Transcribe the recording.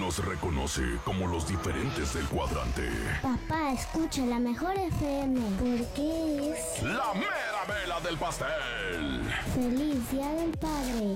nos reconoce como los diferentes del cuadrante. Papá, escucha la mejor FM porque es La mera vela del pastel. Feliz Día del Padre.